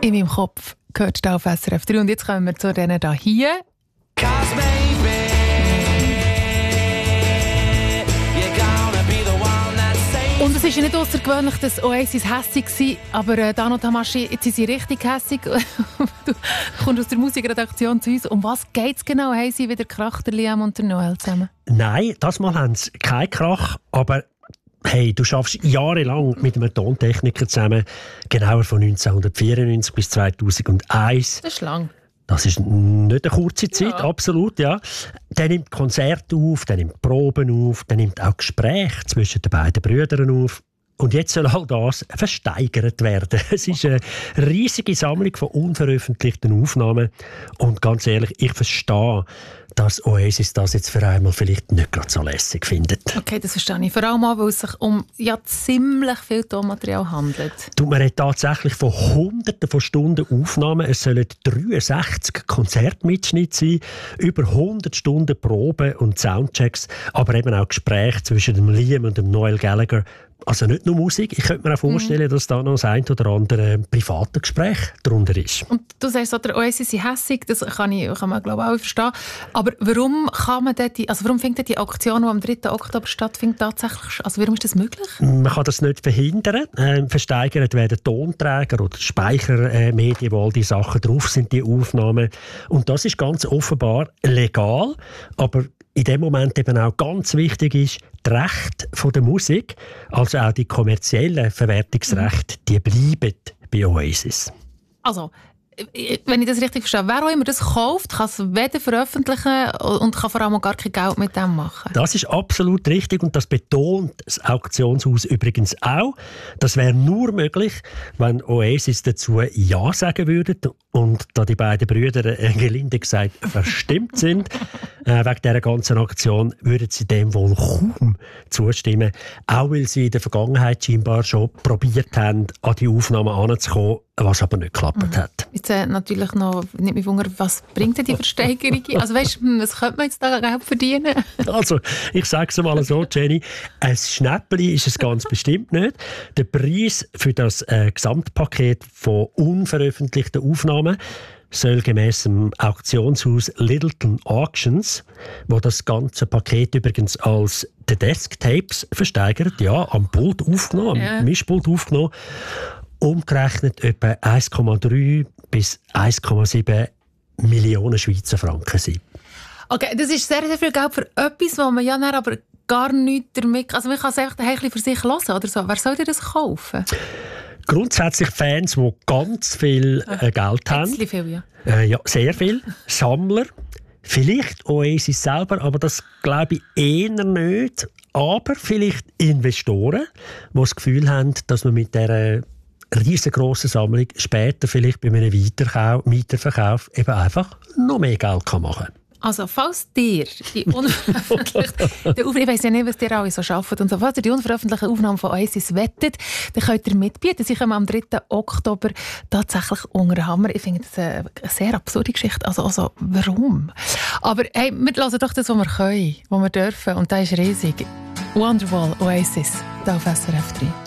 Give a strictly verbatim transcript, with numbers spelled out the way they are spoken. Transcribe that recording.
in meinem Kopf gehört da auf S R F drei. Und jetzt kommen wir zu denen da hier. Und es ist ja nicht außergewöhnlich, dass Oasis hässig war, aber äh, Dano Tamaschi, jetzt sind sie richtig hässig. Du kommst aus der Musikredaktion zu uns. Um was geht es genau? Haben sie wieder Krach, der Liam und der Noel zusammen? Nein, das Mal haben sie keinen Krach, aber hey, du schaffst jahrelang mit einem Tontechniker zusammen, genauer von neunzehnhundertvierundneunzig bis zweitausendeins. Das ist lang. Das ist nicht eine kurze Zeit, Ja. Absolut, ja. Der nimmt Konzerte auf, der nimmt Proben auf, der nimmt auch Gespräche zwischen den beiden Brüdern auf. Und jetzt soll all das versteigert werden. Es ist eine riesige Sammlung von unveröffentlichten Aufnahmen. Und ganz ehrlich, ich verstehe, dass Oasis das jetzt für einmal vielleicht nicht gerade so lässig findet. Okay, das verstehe ich. Vor allem auch, weil es sich um ja, ziemlich viel Tonmaterial handelt. Du, man redet tatsächlich von Hunderten von Stunden Aufnahmen. Es sollen dreiundsechzig Konzertmitschnitte sein, über hundert Stunden Proben und Soundchecks, aber eben auch Gespräche zwischen dem Liam und dem Noel Gallagher. Also nicht nur Musik, ich könnte mir auch vorstellen, mhm. dass da noch das ein oder andere private Gespräch darunter ist. Und du sagst, der Oasis sind hässig, das kann, ich, kann man glaube ich auch verstehen. Aber warum kann man die, also warum findet die Aktion, die am dritten Oktober stattfindet, tatsächlich, also warum ist das möglich? Man kann das nicht verhindern. Ähm, versteigert werden Tonträger oder Speichermedien, wo all die Sachen drauf sind, die Aufnahmen. Und das ist ganz offenbar legal, aber in dem Moment eben auch ganz wichtig ist, die Rechte von der Musik, also auch die kommerziellen Verwertungsrechte, die bleiben bei Oasis. Also, wenn ich das richtig verstehe, wer auch immer das kauft, kann es weder veröffentlichen und kann vor allem auch gar kein Geld mit dem machen. Das ist absolut richtig und das betont das Auktionshaus übrigens auch. Das wäre nur möglich, wenn Oasis dazu Ja sagen würde und da die beiden Brüder, äh, gelinde gesagt, verstimmt sind äh, wegen dieser ganzen Aktion, würden sie dem wohl kaum zustimmen. Auch weil sie in der Vergangenheit scheinbar schon probiert haben, an die Aufnahmen heranzukommen, was aber nicht geklappt mhm. hat. Jetzt äh, natürlich noch, nicht mich wundern, was bringt denn die Versteigerung? Also weißt du, was könnte man jetzt da Geld verdienen? Also, ich sage es mal so, Jenny, ein Schnäppli ist es ganz bestimmt nicht. Der Preis für das äh, Gesamtpaket von unveröffentlichten Aufnahmen soll gemäss dem Auktionshaus Littleton Auctions, wo das ganze Paket übrigens als The Desk Tapes versteigert, ja, am Pult aufgenommen, ja. am Mischpult aufgenommen, umgerechnet etwa eins Komma drei bis eins Komma sieben Millionen Schweizer Franken sind. Okay, das ist sehr, sehr viel Geld für etwas, wo man ja dann aber gar nichts damit... Also man kann es einfach ein für sich hören oder so. Wer soll dir das kaufen? Grundsätzlich Fans, die ganz viel äh, Geld haben. Viel, ja. Äh, ja, sehr viel. Sammler. Vielleicht Oasis selber, aber das glaube ich eher nicht. Aber vielleicht Investoren, die das Gefühl haben, dass man mit dieser riesengroßen Sammlung später vielleicht bei einem Weiterkauf, Weiterverkauf eben einfach noch mehr Geld kann machen kann. Also, falls dir die unveröffentlichten Aufnahmen, ich weiss ja nicht, was ihr alle so arbeitet und so, falls ihr die unveröffentlichten Aufnahmen von Oasis wettet, dann könnt ihr mitbieten. Sie kommen am dritten Oktober tatsächlich unter den Hammer. Ich finde das eine sehr absurde Geschichte. Also, also warum? Aber hey, wir hören doch das, was wir können, was wir dürfen. Und das ist riesig. Wonderwall, Oasis, da auf S R F drei.